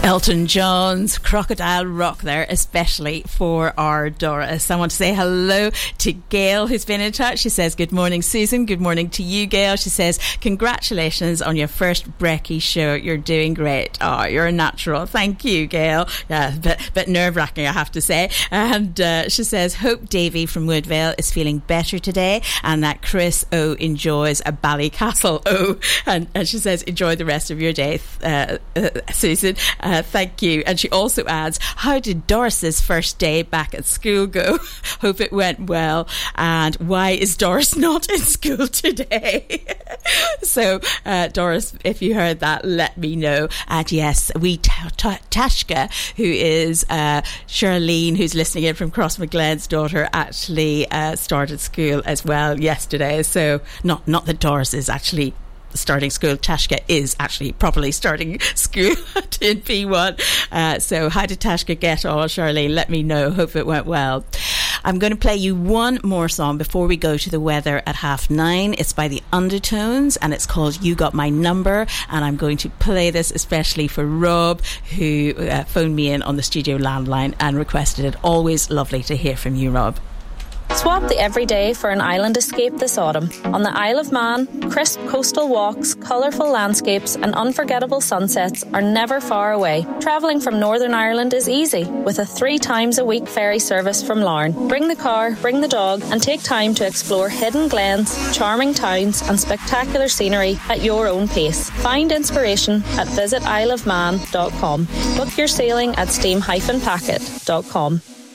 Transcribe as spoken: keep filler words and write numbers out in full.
Elton John's Crocodile Rock there, especially for our Doris. I want to say hello to Gail, who's been in touch. She says, good morning, Susan. Good morning to you, Gail. She says, congratulations on your first Brekkie show. You're doing great. Oh, you're a natural. Thank you, Gail. Yeah, but, but nerve-wracking, I have to say. And uh, she says, hope Davy from Woodvale is feeling better today and that Chris O enjoys a Ballycastle O. And, and she says, enjoy the rest of your day, uh, uh, Susan. Uh, thank you. And she also adds, how did Doris's first day back at school go? Hope it went well. And why is Doris not in school today? So, uh, Doris, if you heard that, let me know. And yes, we t- t- Tashka, who is uh, Charlene, who's listening in from Crossmaglen's daughter, actually uh, started school as well yesterday. So, not not that Doris is actually starting school. Tashka is actually properly starting school in P one. Uh, so how did Tashka get on, Charlene? Let me know. Hope it went well. I'm going to play you one more song before we go to the weather at half nine. It's by the Undertones and it's called You Got My Number, and I'm going to play this especially for Rob, who uh, phoned me in on the studio landline and requested it. Always lovely to hear from you, Rob. Swap the everyday for an island escape this autumn. On the Isle of Man, crisp coastal walks, colourful landscapes and unforgettable sunsets are never far away. Travelling from Northern Ireland is easy with a three times a week ferry service from Larne. Bring the car, bring the dog and take time to explore hidden glens, charming towns and spectacular scenery at your own pace. Find inspiration at visit isle of man dot com. Book your sailing at steam dash packet dot com.